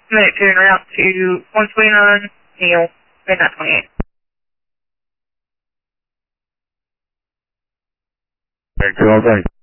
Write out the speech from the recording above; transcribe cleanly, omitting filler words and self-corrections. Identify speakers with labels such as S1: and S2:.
S1: Minute 2 en route to 129 Neil, midnight 28.
S2: Very cool, thanks.